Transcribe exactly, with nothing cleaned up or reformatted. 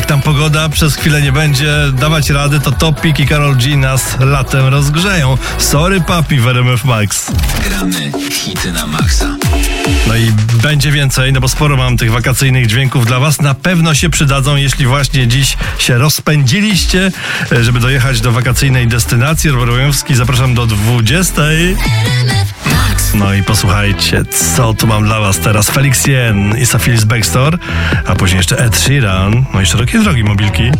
tam pogoda przez chwilę nie będzie dawać rady, to Topic i Karol G nas latem rozgrzeją. Sorry papi w R M F Max. Gramy hity na maksa. No i będzie więcej, no bo sporo mam tych wakacyjnych dźwięków dla was. Na pewno się przydadzą, jeśli właśnie dziś się rozpędziliście, żeby dojechać do wakacyjnej destynacji. Robert Łojowski, zapraszam do dwudziestej. No i posłuchajcie, co tu mam dla was teraz. Felix Jen i Phyllis Baxter, a później jeszcze Ed Sheeran. No i szerokie drogi mobilki.